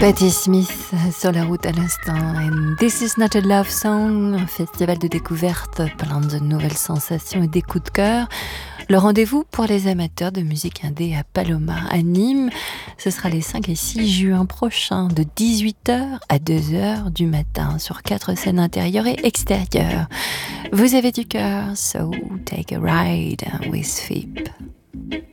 Patti Smith sur la route à l'instant. And This Is Not a Love Song, un festival de découverte plein de nouvelles sensations et des coups de cœur. Le rendez-vous pour les amateurs de musique indé à Paloma, à Nîmes, ce sera les 5 et 6 juin prochains, de 18h à 2h du matin, sur 4 scènes intérieures et extérieures. Vous avez du cœur, so take a ride with Phip.